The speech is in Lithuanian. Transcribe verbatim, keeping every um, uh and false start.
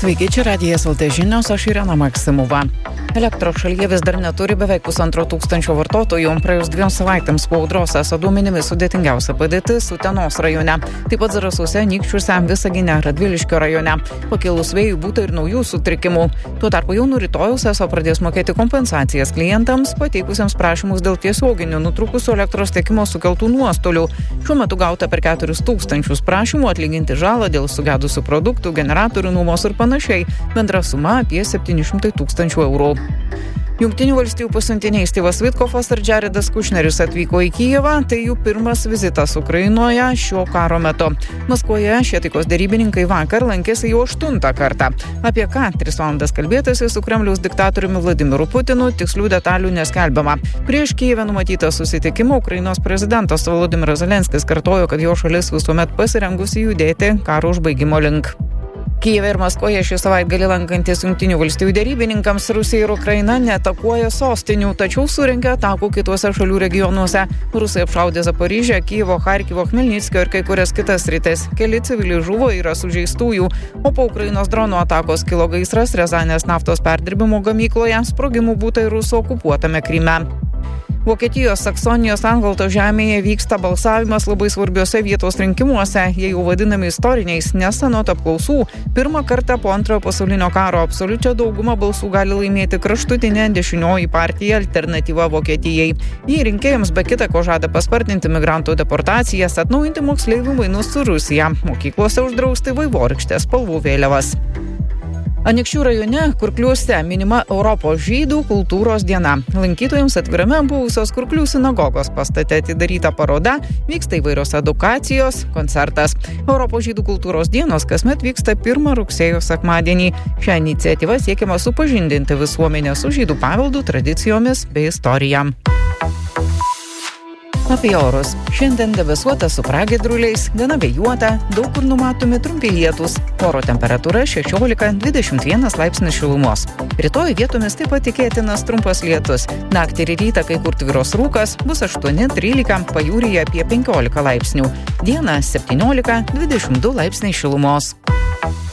Sveiki, čia Radijas L T žinios, aš Irena Maksimova. Elektros šalyje vis dar neturi beveik pusantro tūkstančio vartotojų. Praėjus dviem savaitėms po audros esą duomenimis sudėtingiausia padėtis Utenos rajone. Taip pat Zarasuose, Anykščiuose, Visagine, Radviliškio rajone. Pakilus vėjui būta ir naujų sutrikimų. Tuo tarpu jau nuo rytojaus eso pradės mokėti kompensacijas klientams, pateikusiems prašymus dėl tiesioginių nutrūkusių elektros tiekimo sukeltų nuostolių. Šiuo metu gauta per keturis tūkstančius prašymų atlyginti žalą dėl sugedusių produktų, generatorių nuomos ir panašiai. Bendra suma apie septyni šimtai tūkstančių eurų. Jungtinių valstijų pasiuntiniai Styvas Vitkofas ir Jaredas Kušneris atvyko į Kijevą, tai jų pirmas vizitas Ukrainoje šio karo metu. Maskvoje šie taikos derybininkai vakar lankėsi jau aštuntą kartą. Apie ką tris valandas kalbėtasi su Kremliaus diktatoriumi Vladimiru Putinu, tikslių detalių neskelbiama. Prieš Kijeve numatytą susitikimą Ukrainos prezidentas Volodymyras Zelenskis kartojo, kad jo šalis visuomet pasirengusi judėti karo užbaigimo link. Kijeve ir Maskvoje šį savaitgalį lankantis Jungtinių valstijų derybininkams Rusija ir Ukraina neatakuoja sostinių, tačiau surengė atakų kituose šalių regionuose. Rusai apšaudė Zaporižę, Kijevo, Charkivo, Chmelnyckio ir kai kurias kitas sritis. Keli civiliai žuvo, yra sužeistųjų, o po Ukrainos dronų atakos kilo gaisras Riazanės naftos perdirbimo gamykloje, sprogimų būta ir Rusų okupuotame Kryme. Vokietijos Saksonijos Anhalto žemėje vyksta balsavimas labai svarbiose vietos rinkimuose, jie jau vadinami istoriniais, nes anot apklausų pirmą kartą po antrojo pasaulinio karo absoliučią daugumą balsų gali laimėti kraštutinė dešinioji partija Alternatyva Vokietijai. Jie rinkėjams be kita ko žada paspartinti migrantų deportacijas, atnaujinti moksleivių mainus su Rusija, mokyklose uždrausti vaivorykštės spalvų vėliavas. Anykščių rajone Kurkliuose minima Europos žydų kultūros diena. Lankytojams atvirame buvusios Kurklių sinagogos pastate atidaryta paroda, vyksta įvairios edukacijos, koncertas. Europos žydų kultūros dienos kasmet vyksta pirmą rugsėjo sekmadienį. Šią iniciatyvą siekiama supažindinti visuomenę su žydų paveldu, tradicijomis bei istorija. Apie orus. Šiandien debesuota su pragiedruliais, gana vėjuota, daug kur numatomi trumpi lietūs. Oro temperatūra šešiolika dvidešimt vienas laipsnis šilumos. Rytoj vietomis taip pat tikėtinas trumpas lietus. Naktį ir rytą kai kur tvyros rūkas, bus aštuoni trylika, pajūryje apie penkiolika laipsnių. Dieną septyniolika dvidešimt du laipsniai šilumos.